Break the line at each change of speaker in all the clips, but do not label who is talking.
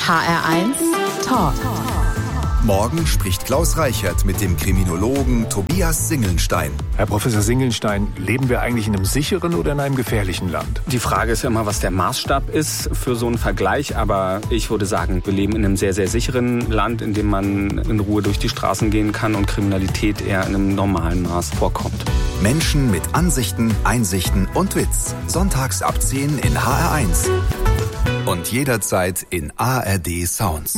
HR1 Talk.
Morgen spricht Klaus Reichert mit dem Kriminologen Tobias Singelnstein.
Herr Professor Singelnstein, leben wir eigentlich in einem sicheren oder in einem gefährlichen Land?
Die Frage ist ja immer, was der Maßstab ist für so einen Vergleich. Aber ich würde sagen, wir leben in einem sehr, sehr sicheren Land, in dem man in Ruhe durch die Straßen gehen kann und Kriminalität eher in einem normalen Maß vorkommt.
Menschen mit Ansichten, Einsichten und Witz. Sonntags ab 10 in HR1. Und jederzeit in ARD Sounds.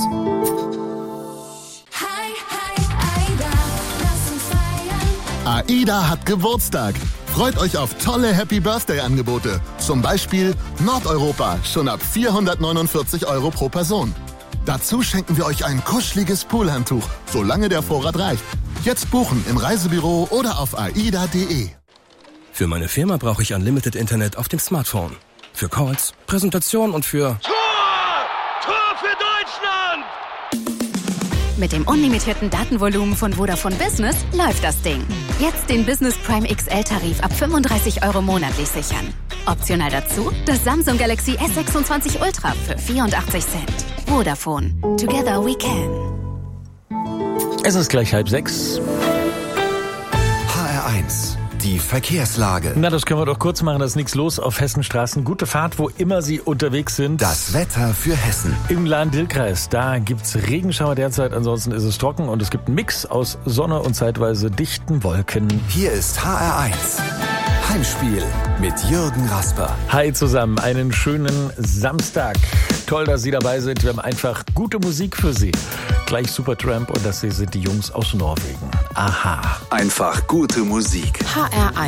AIDA hat Geburtstag. Freut euch auf tolle Happy-Birthday-Angebote. Zum Beispiel Nordeuropa, schon ab 449 € pro Person. Dazu schenken wir euch ein kuscheliges Poolhandtuch, solange der Vorrat reicht. Jetzt buchen im Reisebüro oder auf aida.de.
Für meine Firma brauche ich Unlimited Internet auf dem Smartphone. Für Calls, Präsentation und für...
Tor für Deutschland!
Mit dem unlimitierten Datenvolumen von Vodafone Business läuft das Ding. Jetzt den Business Prime XL-Tarif ab 35 € monatlich sichern. Optional dazu das Samsung Galaxy S26 Ultra für 84 Cent. Vodafone. Together we can.
Es ist gleich 5:30.
HR1. Die Verkehrslage.
Na, das können wir doch kurz machen, da ist nichts los auf Hessenstraßen. Gute Fahrt, wo immer Sie unterwegs sind.
Das Wetter für Hessen.
Im Lahn-Dill-Kreis, da gibt's Regenschauer derzeit, ansonsten ist es trocken und es gibt einen Mix aus Sonne und zeitweise dichten Wolken.
Hier ist HR1. Heimspiel mit Jürgen Rasper.
Hi zusammen, einen schönen Samstag. Toll, dass Sie dabei sind. Wir haben einfach gute Musik für Sie. Gleich Supertramp und das hier sind die Jungs aus Norwegen. Aha.
Einfach gute Musik.
HR1